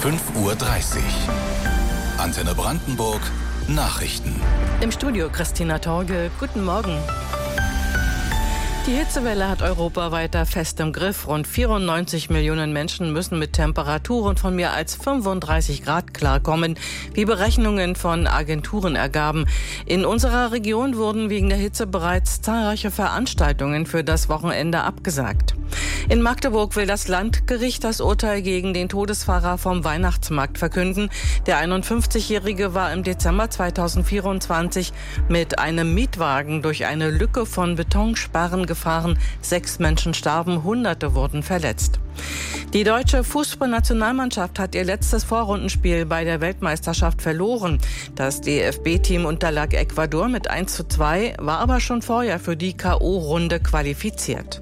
5:30 Uhr. Antenne Brandenburg, Nachrichten. Im Studio Christina Torge, guten Morgen. Die Hitzewelle hat Europa weiter fest im Griff. Rund 94 Millionen Menschen müssen mit Temperaturen von mehr als 35 Grad klarkommen, wie Berechnungen von Agenturen ergaben. In unserer Region wurden wegen der Hitze bereits zahlreiche Veranstaltungen für das Wochenende abgesagt. In Magdeburg will das Landgericht das Urteil gegen den Todesfahrer vom Weihnachtsmarkt verkünden. Der 51-Jährige war im Dezember 2024 mit einem Mietwagen durch eine Lücke von Betonsperren gefahren. 6 Menschen starben, Hunderte wurden verletzt. Die deutsche Fußballnationalmannschaft hat ihr letztes Vorrundenspiel bei der Weltmeisterschaft verloren. Das DFB-Team unterlag Ecuador mit 1:2, war aber schon vorher für die K.O.-Runde qualifiziert.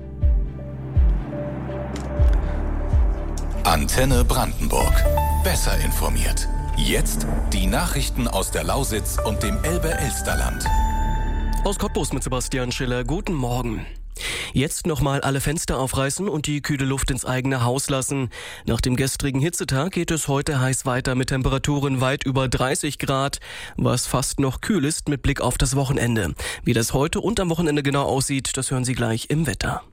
Antenne Brandenburg. Besser informiert. Jetzt die Nachrichten aus der Lausitz und dem Elbe-Elsterland. Aus Cottbus mit Sebastian Schiller. Guten Morgen. Jetzt nochmal alle Fenster aufreißen und die kühle Luft ins eigene Haus lassen. Nach dem gestrigen Hitzetag geht es heute heiß weiter mit Temperaturen weit über 30 Grad, was fast noch kühl ist mit Blick auf das Wochenende. Wie das heute und am Wochenende genau aussieht, das hören Sie gleich im Wetter.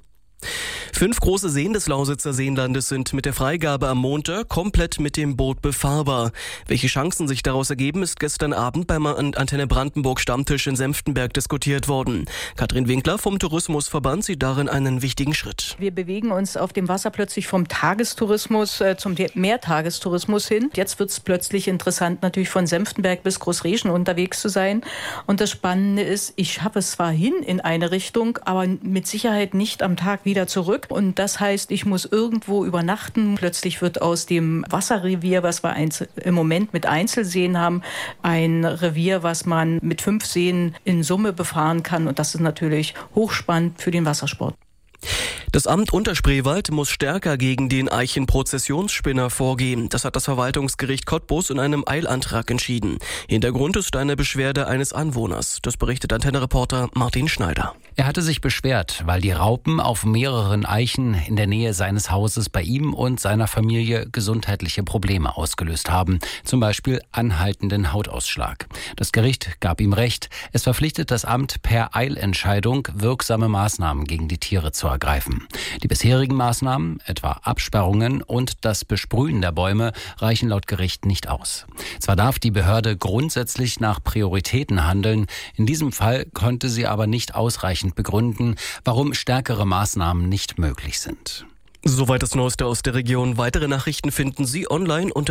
5 große Seen des Lausitzer Seenlandes sind mit der Freigabe am Montag komplett mit dem Boot befahrbar. Welche Chancen sich daraus ergeben, ist gestern Abend beim Antenne Brandenburg Stammtisch in Senftenberg diskutiert worden. Katrin Winkler vom Tourismusverband sieht darin einen wichtigen Schritt. Wir bewegen uns auf dem Wasser plötzlich vom Tagestourismus zum Mehrtagestourismus hin. Jetzt wird es plötzlich interessant, natürlich von Senftenberg bis Großreschen unterwegs zu sein. Und das Spannende ist, ich schaffe es zwar hin in eine Richtung, aber mit Sicherheit nicht am Tag wieder zurück. Und das heißt, ich muss irgendwo übernachten. Plötzlich wird aus dem Wasserrevier, was wir im Moment mit Einzelseen haben, ein Revier, was man mit 5 Seen in Summe befahren kann. Und das ist natürlich hochspannend für den Wassersport. Das Amt Unterspreewald muss stärker gegen den Eichenprozessionsspinner vorgehen. Das hat das Verwaltungsgericht Cottbus in einem Eilantrag entschieden. Hintergrund ist eine Beschwerde eines Anwohners. Das berichtet Antenne-Reporter Martin Schneider. Er hatte sich beschwert, weil die Raupen auf mehreren Eichen in der Nähe seines Hauses bei ihm und seiner Familie gesundheitliche Probleme ausgelöst haben. Zum Beispiel anhaltenden Hautausschlag. Das Gericht gab ihm Recht. Es verpflichtet das Amt per Eilentscheidung, wirksame Maßnahmen gegen die Tiere zu ergreifen. Die bisherigen Maßnahmen, etwa Absperrungen und das Besprühen der Bäume, reichen laut Gericht nicht aus. Zwar darf die Behörde grundsätzlich nach Prioritäten handeln, in diesem Fall konnte sie aber nicht ausreichend begründen, warum stärkere Maßnahmen nicht möglich sind. Soweit das Neueste aus der Region. Weitere Nachrichten finden Sie online unter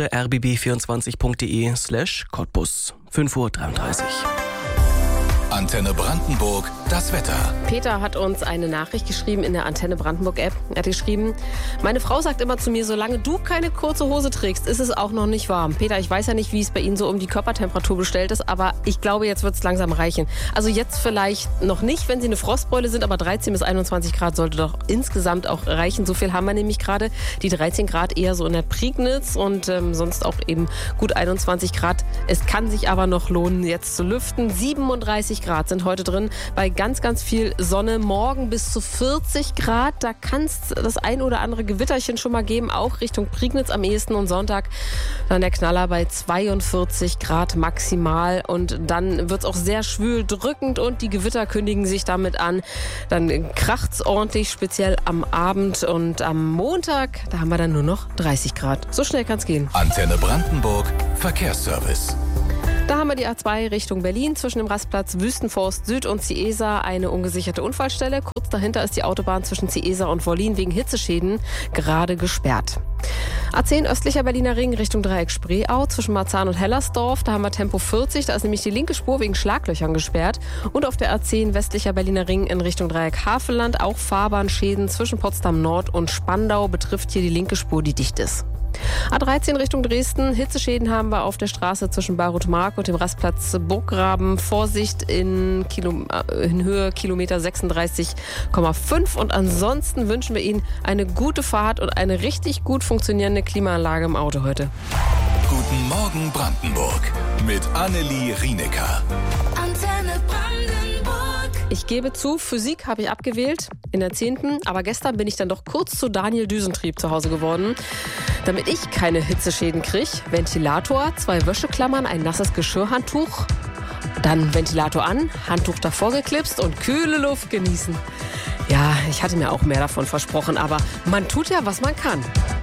rbb24.de/Cottbus. 5:33 Uhr. Antenne Brandenburg, das Wetter. Peter hat uns eine Nachricht geschrieben in der Antenne Brandenburg App. Er hat geschrieben: Meine Frau sagt immer zu mir, solange du keine kurze Hose trägst, ist es auch noch nicht warm. Peter, ich weiß ja nicht, wie es bei Ihnen so um die Körpertemperatur bestellt ist, aber ich glaube, jetzt wird es langsam reichen. Also jetzt vielleicht noch nicht, wenn Sie eine Frostbeule sind, aber 13 bis 21 Grad sollte doch insgesamt auch reichen. So viel haben wir nämlich gerade. Die 13 Grad eher so in der Prignitz und sonst auch eben gut 21 Grad. Es kann sich aber noch lohnen, jetzt zu lüften. 37 Grad sind heute drin, bei ganz, ganz viel Sonne. Morgen bis zu 40 Grad. Da kann es das ein oder andere Gewitterchen schon mal geben, auch Richtung Prignitz am ehesten. Und Sonntag dann der Knaller bei 42 Grad maximal. Und dann wird es auch sehr schwül, drückend und die Gewitter kündigen sich damit an. Dann kracht es ordentlich, speziell am Abend. Und am Montag, da haben wir dann nur noch 30 Grad. So schnell kann es gehen. Antenne Brandenburg, Verkehrsservice. Da haben wir die A2 Richtung Berlin zwischen dem Rastplatz Wüstenforst Süd und Ciesa eine ungesicherte Unfallstelle. Kurz dahinter ist die Autobahn zwischen Ciesa und Wollin wegen Hitzeschäden gerade gesperrt. A10 östlicher Berliner Ring Richtung Dreieck Spreeau zwischen Marzahn und Hellersdorf. Da haben wir Tempo 40, da ist nämlich die linke Spur wegen Schlaglöchern gesperrt. Und auf der A10 westlicher Berliner Ring in Richtung Dreieck Havelland auch Fahrbahnschäden zwischen Potsdam Nord und Spandau, betrifft hier die linke Spur, die dicht ist. A13 Richtung Dresden. Hitzeschäden haben wir auf der Straße zwischen Baruth-Mark und dem Rastplatz Burggraben. Vorsicht in Höhe Kilometer 36,5. Und ansonsten wünschen wir Ihnen eine gute Fahrt und eine richtig gut funktionierende Klimaanlage im Auto heute. Guten Morgen Brandenburg mit Annelie Rienecker. Antenne Brandenburg. Ich gebe zu, Physik habe ich abgewählt in der 10., aber gestern bin ich dann doch kurz zu Daniel Düsentrieb zu Hause geworden. Damit ich keine Hitzeschäden kriege, Ventilator, 2 Wäscheklammern, ein nasses Geschirrhandtuch. Dann Ventilator an, Handtuch davor geklipst und kühle Luft genießen. Ja, ich hatte mir auch mehr davon versprochen, aber man tut ja, was man kann.